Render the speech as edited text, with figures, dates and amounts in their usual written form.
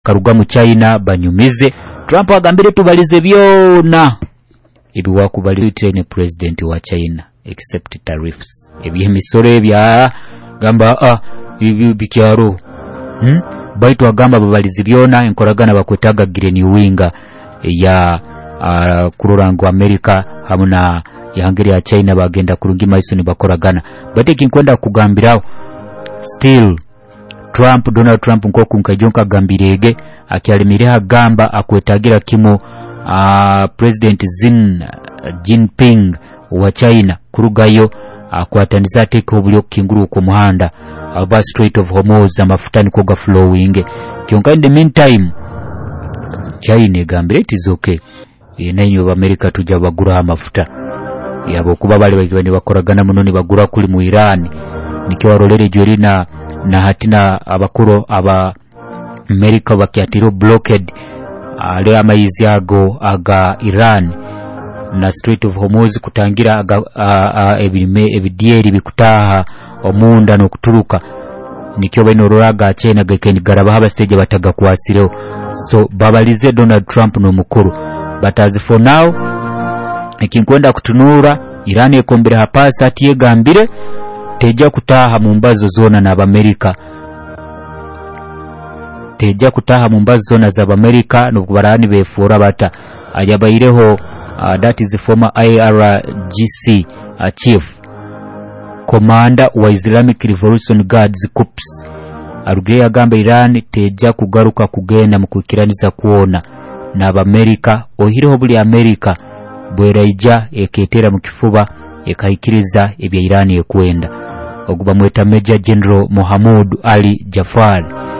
karuga mu China banyumize. Trump agambire tubalize byona ebiwakubali ne president wa China except tariffs. Ebyemisoro ebya gamba ibi bikyaro baitu agamba babalize byona enkoragana bakwetaga green winga ya kurorango America hamuna yangeri ya China bagenda kurungi maiso ni bakoragana bate kinkwenda kugambirawo still Donald Trump nkoku nkajonka gambirege akialimire agamba akwetagira kimo President Xi Jinping wa China kurugayo akwataniza take obulyo kinguru ku muhanda aba Strait of Hormuz amafuta niko ga flowing kyonka in the meantime China gambire it is okay nenyo ba America tujja bagura amafuta yabo kuba bali bagibani bakoragana munoni bagura kuli mu Iran nikiwa rolere jorina na hatina abakuru aba America bakiatiro blockade ale amayizi ago aga Iran na Strait of Hormuz kutangira ebidieri bikutaha omunda no kuturuka nikiwa bino roraga China gekeni garaba haba stage bataga kwasireho so babalize Donald Trump no mukuru but as for now ikinkwenda kutunura Iran ekombere hapasa atiye gambire teja kutaha mumbazo zona na America teja kutaha mumbazo zona za America no kubarani befora bata ajabaireho that is the former IRGC chief commander wa Islamic Revolution Guards Corps arugeye agamba Iran teja kugaruka kugenda mukukiraniza kuona na America ohireho buli America bweraija eketera mukifuba ekayikiriza ebya Iran yekwenda oguba mweta Major General Mohammed Ali Jafar